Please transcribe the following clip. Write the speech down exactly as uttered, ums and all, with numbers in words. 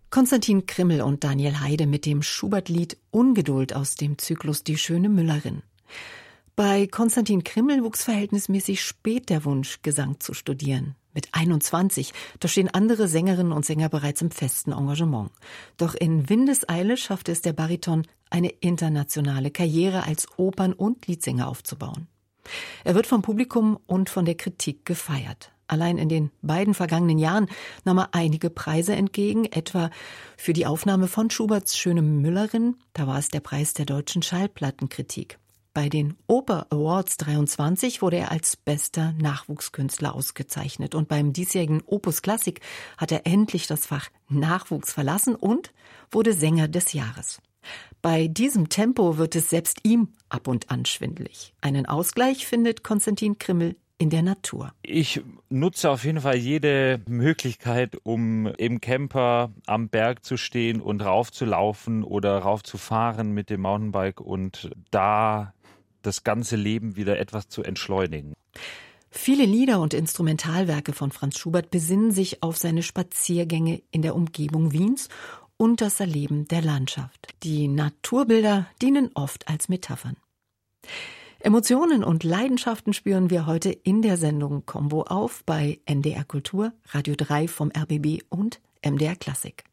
Konstantin Krimmel und Daniel Heide mit dem Schubert-Lied Ungeduld aus dem Zyklus Die schöne Müllerin. Bei Konstantin Krimmel wuchs verhältnismäßig spät der Wunsch, Gesang zu studieren. Mit einundzwanzig, da stehen andere Sängerinnen und Sänger bereits im festen Engagement. Doch in Windeseile schaffte es der Bariton, eine internationale Karriere als Opern- und Liedsänger aufzubauen. Er wird vom Publikum und von der Kritik gefeiert. Allein in den beiden vergangenen Jahren nahm er einige Preise entgegen, etwa für die Aufnahme von Schuberts Schöne Müllerin, da war es der Preis der deutschen Schallplattenkritik. Bei den Oper Awards dreiundzwanzig wurde er als bester Nachwuchskünstler ausgezeichnet und beim diesjährigen Opus Klassik hat er endlich das Fach Nachwuchs verlassen und wurde Sänger des Jahres. Bei diesem Tempo wird es selbst ihm ab und an schwindelig. Einen Ausgleich findet Konstantin Krimmel in der Natur. Ich nutze auf jeden Fall jede Möglichkeit, um im Camper am Berg zu stehen und raufzulaufen oder raufzufahren mit dem Mountainbike und da das ganze Leben wieder etwas zu entschleunigen. Viele Lieder und Instrumentalwerke von Franz Schubert besinnen sich auf seine Spaziergänge in der Umgebung Wiens und das Erleben der Landschaft. Die Naturbilder dienen oft als Metaphern. Emotionen und Leidenschaften spüren wir heute in der Sendung Combo auf bei N D R Kultur, Radio drei vom R B B und M D R Klassik.